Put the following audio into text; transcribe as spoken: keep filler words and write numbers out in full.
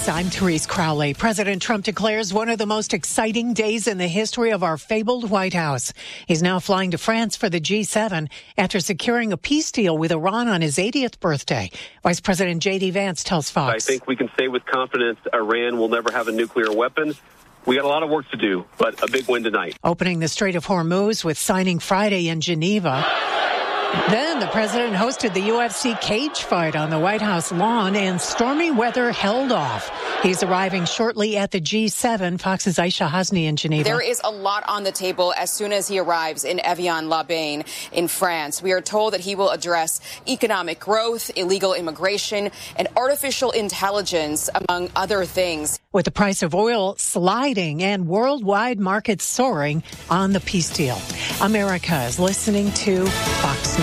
News, I'm Therese Crowley. President Trump declares one of the most exciting days in the history of our fabled White House. He's now flying to France for the G seven after securing a peace deal with Iran on his eightieth birthday. Vice President J D Vance tells Fox. I think we can say with confidence Iran will never have a nuclear weapon. We got a lot of work to do, but a big win tonight. Opening the Strait of Hormuz with signing Friday in Geneva. Then the president hosted the U F C cage fight on the White House lawn, and stormy weather held off. He's arriving shortly at the G seven. Fox's Aisha Hasni in Geneva. There is a lot on the table as soon as he arrives in Evian-les-Bains in France. We are told that he will address economic growth, illegal immigration, and artificial intelligence, among other things. With the price of oil sliding and worldwide markets soaring on the peace deal. America is listening to Fox